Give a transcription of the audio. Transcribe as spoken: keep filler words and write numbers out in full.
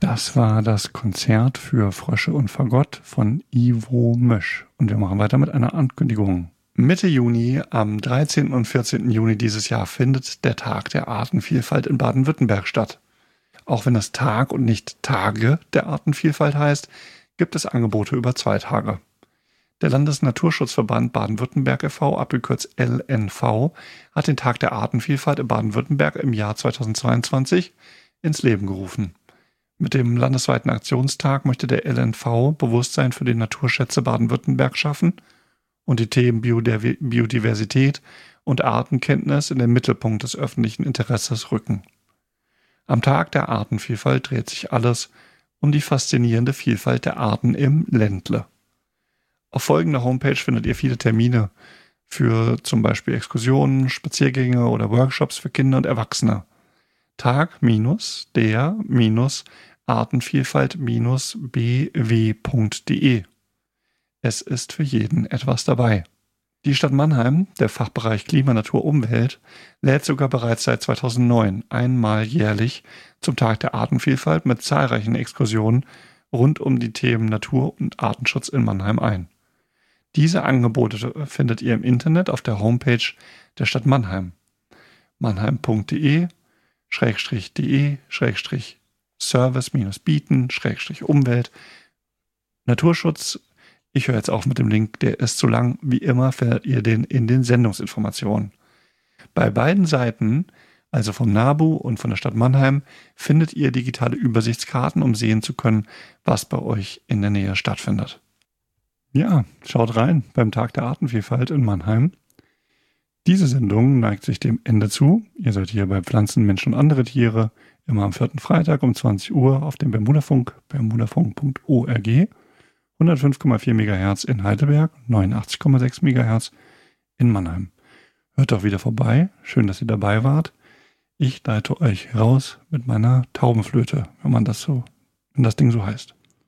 Das war das Konzert für Frösche und Fagott von Ivo Mösch. Und wir machen weiter mit einer Ankündigung. Mitte Juni, am dreizehnten und vierzehnten Juni dieses Jahr, findet der Tag der Artenvielfalt in Baden-Württemberg statt. Auch wenn es Tag und nicht Tage der Artenvielfalt heißt, gibt es Angebote über zwei Tage. Der Landesnaturschutzverband Baden-Württemberg e V, abgekürzt L N V, hat den Tag der Artenvielfalt in Baden-Württemberg im Jahr zweitausendzweiundzwanzig ins Leben gerufen. Mit dem landesweiten Aktionstag möchte der L N V Bewusstsein für die Naturschätze Baden-Württemberg schaffen und die Themen Biodiversität und Artenkenntnis in den Mittelpunkt des öffentlichen Interesses rücken. Am Tag der Artenvielfalt dreht sich alles um die faszinierende Vielfalt der Arten im Ländle. Auf folgender Homepage findet ihr viele Termine für zum Beispiel Exkursionen, Spaziergänge oder Workshops für Kinder und Erwachsene. Tag-der-Artenvielfalt-b w punkt d e. Es ist für jeden etwas dabei. Die Stadt Mannheim, der Fachbereich Klima, Natur, Umwelt, lädt sogar bereits seit zweitausendneun einmal jährlich zum Tag der Artenvielfalt mit zahlreichen Exkursionen rund um die Themen Natur- und Artenschutz in Mannheim ein. Diese Angebote findet ihr im Internet auf der Homepage der Stadt Mannheim. mannheim punkt de Schrägstrich de Schrägstrich Service minus bieten Schrägstrich Umwelt Naturschutz. Ich höre jetzt auf mit dem Link, der ist zu lang. Wie immer findet ihr den in den Sendungsinformationen. Bei beiden Seiten, also vom NABU und von der Stadt Mannheim, findet ihr digitale Übersichtskarten, um sehen zu können, was bei euch in der Nähe stattfindet. Ja, schaut rein beim Tag der Artenvielfalt in Mannheim. Diese Sendung neigt sich dem Ende zu. Ihr seid hier bei Pflanzen, Menschen und andere Tiere immer am vierten Freitag um zwanzig Uhr auf dem Bermudafunk, bermudafunk punkt org, hundertfünf Komma vier Megahertz in Heidelberg, neunundachtzig Komma sechs Megahertz in Mannheim. Hört doch wieder vorbei. Schön, dass ihr dabei wart. Ich leite euch raus mit meiner Taubenflöte, wenn man das so, wenn das Ding so heißt.